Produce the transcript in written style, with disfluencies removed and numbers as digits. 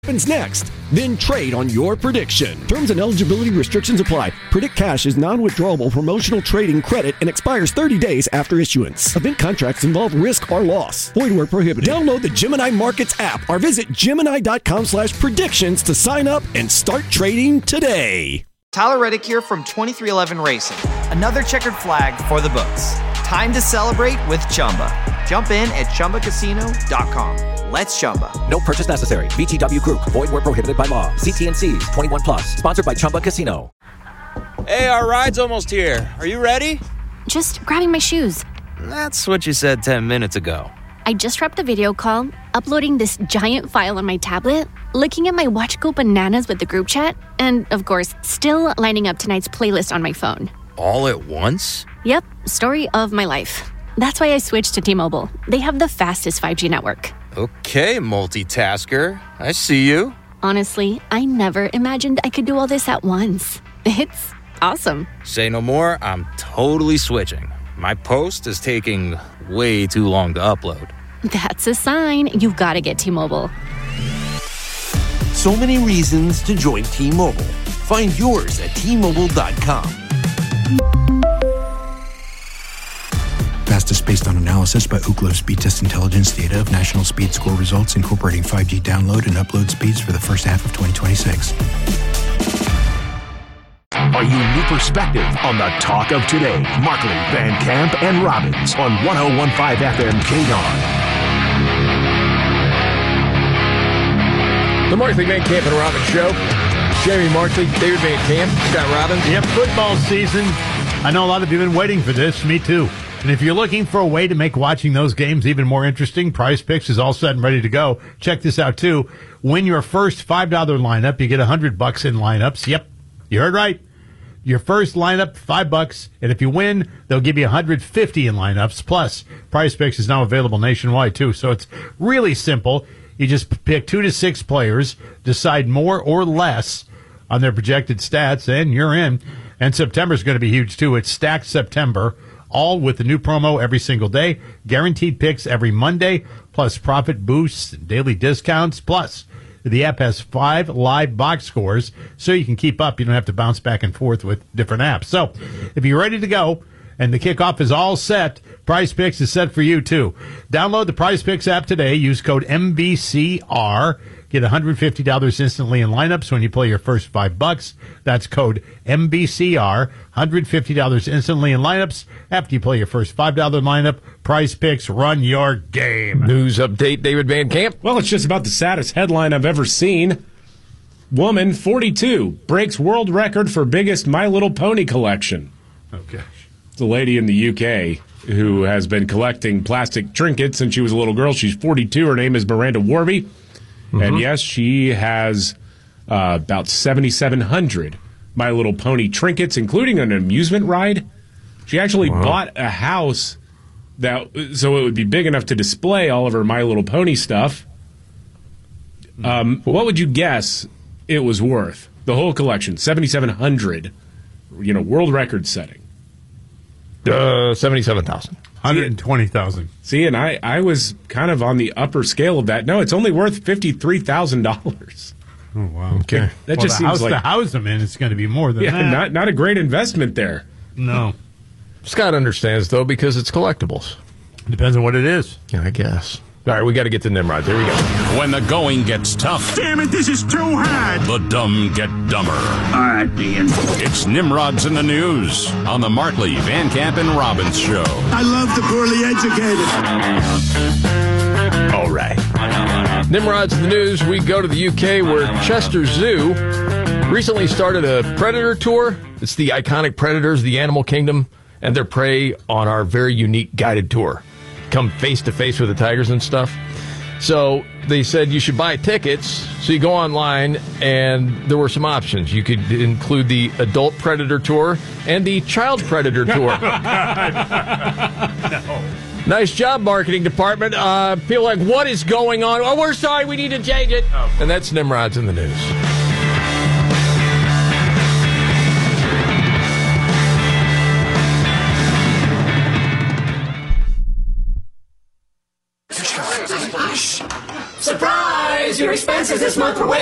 happens next. Then trade on your prediction. Terms and eligibility restrictions apply. Predict Cash is non-withdrawable promotional trading credit and expires 30 days after issuance. Event contracts involve risk or loss. Void where prohibited. Download the Gemini Markets app or visit Gemini.com/predictions to sign up and start trading today. Tyler Reddick here from 2311 Racing. Another checkered flag for the books. Time to celebrate with Chumba. Jump in at ChumbaCasino.com. Let's Chumba. No purchase necessary. VGW Group. Void where prohibited by law. See T&Cs. 21 plus. Sponsored by Chumba Casino. Hey, our ride's almost here. Are you ready? Just grabbing my shoes. That's what you said 10 minutes ago. I just wrapped the video call, uploading this giant file on my tablet, looking at my watch go bananas with the group chat, and, of course, still lining up tonight's playlist on my phone. All at once? Yep, story of my life. That's why I switched to T-Mobile. They have the fastest 5G network. Okay, multitasker. I see you. Honestly, I never imagined I could do all this at once. It's awesome. Say no more, I'm totally switching. My post is taking way too long to upload. That's a sign you've got to get T-Mobile. So many reasons to join T-Mobile. Find yours at T-Mobile.com. Fastest based on analysis by Ookla Speed Test Intelligence data of national speed score results incorporating 5G download and upload speeds for the first half of 2026. A unique perspective on the talk of today. Markley, Van Camp, and Robbins on 101.5 FM KDAWN. The Markley, Van Camp, and Robbins Show. Jamie Markley, David Van Camp, Scott Robbins. Yep, football season. I know a lot of you have been waiting for this. Me too. And if you're looking for a way to make watching those games even more interesting, Prize Picks is all set and ready to go. Check this out, too. Win your first $5 lineup. You get $100 in lineups. Yep, you heard right. Your first lineup, $5, and if you win, they'll give you $150 in lineups. Plus, Prize Picks is now available nationwide, too. So it's really simple. You just pick 2 to 6 players, decide more or less on their projected stats, and you're in. And September's going to be huge, too. It's Stacked September, all with the new promo every single day. Guaranteed picks every Monday, plus profit boosts, daily discounts. Plus, the app has 5 live box scores, so you can keep up. You don't have to bounce back and forth with different apps. So, if you're ready to go, and the kickoff is all set, Prize Picks is set for you, too. Download the Prize Picks app today. Use code MVCR. Get $150 instantly in lineups when you play your first $5. That's code MVCR. $150 instantly in lineups after you play your first $5 lineup. Prize Picks, run your game. News update, David Van Camp. Well, it's just about the saddest headline I've ever seen. Woman, 42, breaks world record for biggest My Little Pony collection. Okay. It's a lady in the UK who has been collecting plastic trinkets since she was a little girl. She's 42. Her name is Miranda Warby. Mm-hmm. And yes, she has about 7,700 My Little Pony trinkets, including an amusement ride. She actually bought a house so it would be big enough to display all of her My Little Pony stuff. What would you guess it was worth? The whole collection, 7,700. World record setting. 77,000. 120,000. See, and I was kind of on the upper scale of that. No, it's only worth $53,000. Oh, wow. Okay. That just seems like to house them in, it's going to be more than that. Not a great investment there. No. Scott understands, though, because it's collectibles. Depends on what it is. Yeah, I guess. All right, we got to get to Nimrod. There we go. When the going gets tough. Damn it, this is too hard. The dumb get dumber. All right, Ian. It's Nimrod's in the News on the Markley, Van Camp, and Robbins Show. I love the poorly educated. All right. Nimrod's in the News. We go to the UK where Chester Zoo recently started a predator tour. It's the iconic predators of the animal kingdom and their prey on our very unique guided tour. Come face to face with the tigers and stuff. So they said you should buy tickets. So you go online, and there were some options. You could include the adult predator tour and the child predator tour. No. Nice job, marketing department. People are like, what is going on? Oh, we're sorry, we need to change it. Oh. And that's Nimrod's in the News. Surprise! Your expensive prices this month for